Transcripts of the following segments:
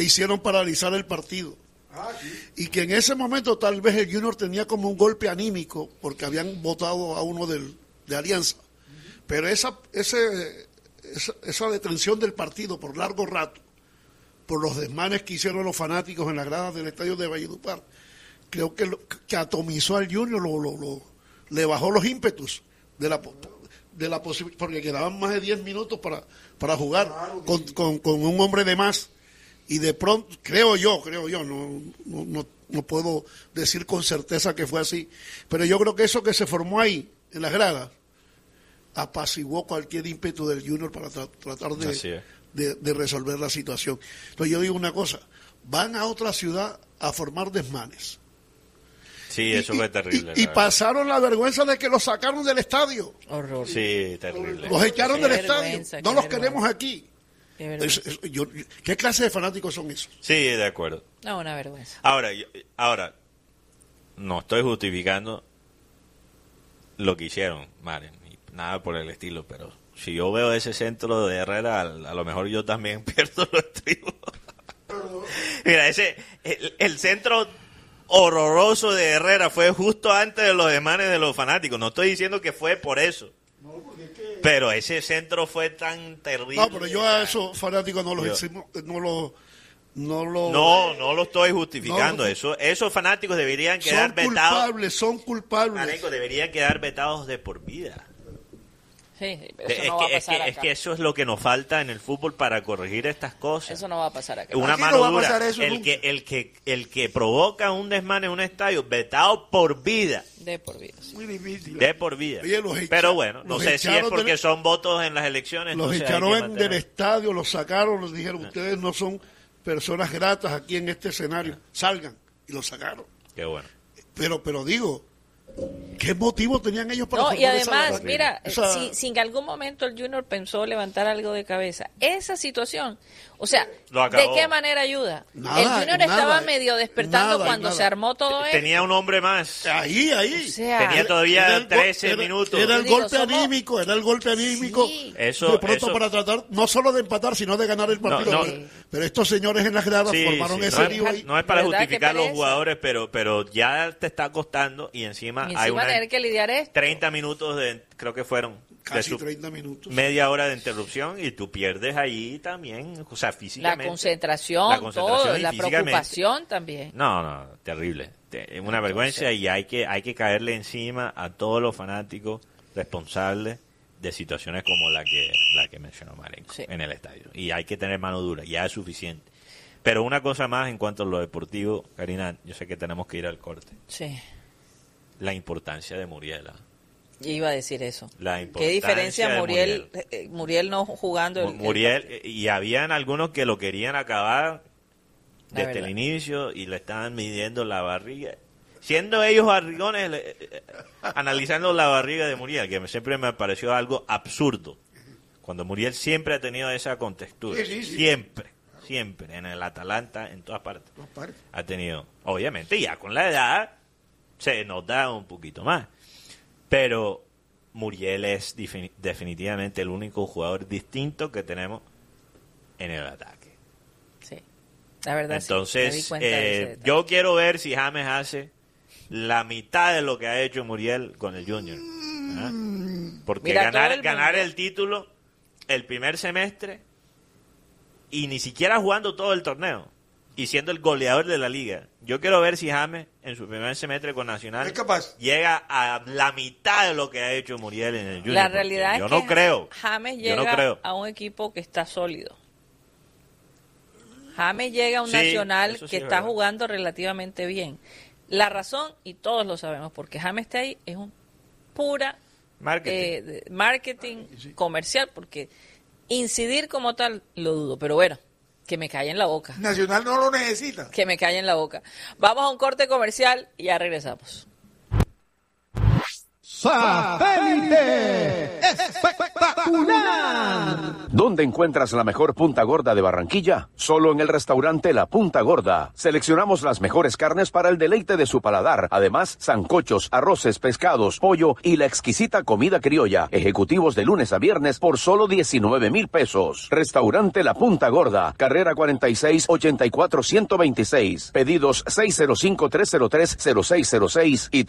que hicieron paralizar el partido. Y que en ese momento tal vez el Junior tenía como un golpe anímico porque habían votado a uno de Alianza. Pero esa detención del partido por largo rato, por los desmanes que hicieron los fanáticos en las gradas del estadio de Valledupar, creo que atomizó al Junior, le bajó los ímpetus de la posibilidad, porque quedaban más de 10 minutos para jugar con un hombre de más. Y de pronto, creo yo, no puedo decir con certeza que fue así, pero yo creo que eso que se formó ahí, en las gradas, apaciguó cualquier ímpetu del Junior para tratar de resolver la situación. Entonces yo digo una cosa, van a otra ciudad a formar desmanes. Sí, eso fue terrible. Y pasaron la vergüenza de que los sacaron del estadio. Horror. Sí, terrible. Los echaron del estadio. No los queremos aquí. ¿Qué clase de fanáticos son esos? Sí, de acuerdo. No, una vergüenza. Ahora, no estoy justificando lo que hicieron, Maren, nada por el estilo, pero si yo veo ese centro de Herrera, a lo mejor yo también pierdo los estribos. Mira, el centro horroroso de Herrera fue justo antes de los desmanes de los fanáticos. No estoy diciendo que fue por eso. Pero ese centro fue tan terrible. No, pero yo a esos fanáticos no lo estoy justificando. Esos fanáticos deberían quedar vetados. Son culpables. Marico, deberían quedar vetados de por vida. Sí, pero eso no va a pasar acá. Es que eso es lo que nos falta en el fútbol para corregir estas cosas. Eso no va a pasar acá. Una Aquí mano no va a dura. pasar eso El que provoca un desmane en un estadio, vetado por vida. De por vida. Sí. Muy difícil. De por vida. Oye, pero bueno, no sé si es porque son votos en las elecciones. Los echaron del estadio, los sacaron, les dijeron, ustedes no son personas gratas aquí en este escenario, salgan, y los sacaron. Qué bueno. Pero digo, ¿qué motivo tenían ellos para No, y además, esa mira, si en algún momento el Junior pensó levantar algo de cabeza, esa situación, o sea, ¿de qué manera ayuda? El Junior estaba medio despertando cuando se armó todo esto. Tenía un hombre más. Ahí. O sea, tenía todavía 13 minutos. Era el golpe anímico. Sí. De pronto para tratar no solo de empatar, sino de ganar el partido. Pero estos señores en las gradas formaron ese lío ahí. No es para justificar a los jugadores, pero ya te está costando y encima hay tener que lidiar esto. 30 minutos creo que fueron casi 30 minutos. Media hora de interrupción y tú pierdes ahí también, o sea, físicamente. La concentración todo, la preocupación también. No, terrible. Es una vergüenza y hay que caerle encima a todos los fanáticos responsables de situaciones como la que mencionó Marenco en el estadio. Y hay que tener mano dura, ya es suficiente. Pero una cosa más en cuanto a lo deportivo, Karina, yo sé que tenemos que ir al corte. Sí. La importancia de Muriel. Yo iba a decir eso. ¿Qué diferencia Muriel no jugando? Muriel, y habían algunos que lo querían acabar desde el inicio y le estaban midiendo la barriga. Siendo ellos barrigones, analizando la barriga de Muriel, que siempre me pareció algo absurdo. Cuando Muriel siempre ha tenido esa contextura. Sí. Siempre. En el Atalanta, en todas partes. Ha tenido, obviamente, ya con la edad se nos da un poquito más. Pero Muriel es definitivamente el único jugador distinto que tenemos en el ataque. Sí, la verdad. Entonces, yo quiero ver si James hace la mitad de lo que ha hecho Muriel con el Junior. Porque ganar el título el primer semestre y ni siquiera jugando todo el torneo y siendo el goleador de la liga. Yo quiero ver si James en su primer semestre con Nacional es capaz. Llega a la mitad de lo que ha hecho Muriel en el Junior. La realidad es que James llega a un equipo que está sólido. James llega a un Nacional que está jugando relativamente bien. La razón, y todos lo sabemos, porque James está ahí, es un pura marketing comercial, porque incidir como tal lo dudo, pero bueno, que me calle en la boca. Nacional no lo necesita. Que me calle en la boca. Vamos a un corte comercial y ya regresamos. Satélite Espectacular. Espectacular. ¿Dónde encuentras la mejor punta gorda de Barranquilla? Solo en el restaurante La Punta Gorda. Seleccionamos las mejores carnes para el deleite de su paladar. Además, sancochos, arroces, pescados, pollo y la exquisita comida criolla. Ejecutivos de lunes a viernes por solo 19,000 pesos. Restaurante La Punta Gorda, carrera 46 84 126. Pedidos 605-303-0606 y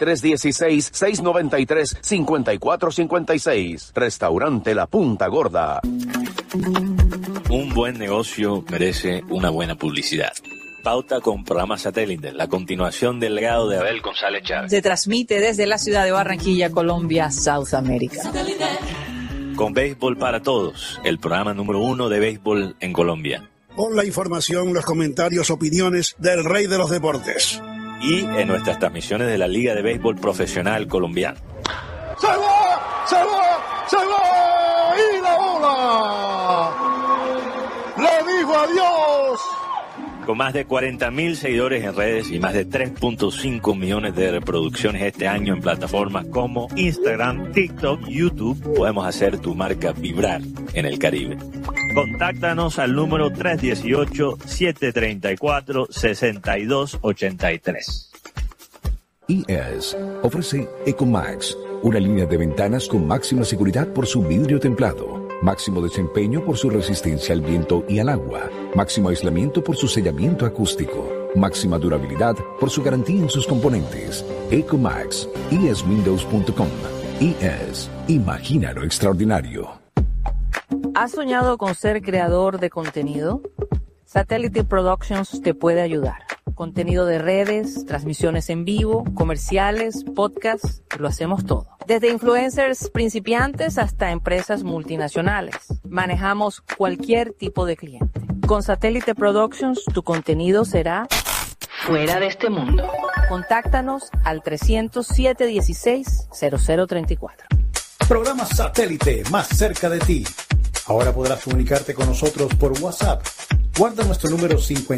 316-693-5456. Restaurante La Punta Gorda. Un buen negocio merece una buena publicidad. Pauta con programa satélite, la continuación del legado de Abel González Chávez. Se transmite desde la ciudad de Barranquilla, Colombia, South America. Con Béisbol para Todos, el programa número 1 de béisbol en Colombia. Con la información, los comentarios, opiniones del rey de los deportes. Y en nuestras transmisiones de la Liga de Béisbol Profesional Colombiana. ¡Se va! ¡Se va! ¡Se va! ¡Y la bola! ¡Le dijo adiós! Con más de 40,000 seguidores en redes y más de 3.5 millones de reproducciones este año en plataformas como Instagram, TikTok, YouTube, podemos hacer tu marca vibrar en el Caribe. Contáctanos al número 318-734-6283. IS ofrece Ecomax, una línea de ventanas con máxima seguridad por su vidrio templado, máximo desempeño por su resistencia al viento y al agua, máximo aislamiento por su sellamiento acústico, máxima durabilidad por su garantía en sus componentes. Ecomax, iswindows.com. IS, imagina lo extraordinario. ¿Has soñado con ser creador de contenido? Satellite Productions te puede ayudar. Contenido de redes, transmisiones en vivo, comerciales, podcasts, lo hacemos todo. Desde influencers principiantes hasta empresas multinacionales. Manejamos cualquier tipo de cliente. Con Satellite Productions, tu contenido será fuera de este mundo. Contáctanos al 300-716-0034. Programa Satélite más cerca de ti. Ahora podrás comunicarte con nosotros por WhatsApp. Guarda nuestro número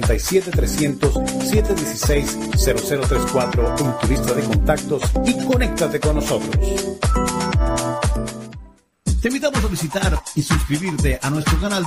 57-300-716-0034 en tu lista de contactos y conéctate con nosotros. Te invitamos a visitar y suscribirte a nuestro canal